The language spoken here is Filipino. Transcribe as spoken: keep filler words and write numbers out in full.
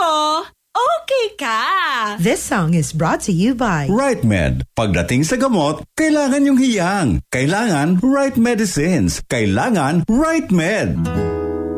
Pero, okay ka. This song is brought to you by Right Med. Pagdating sa gamot, kailangan yung hiyang. Kailangan right medicines. Kailangan Right Med.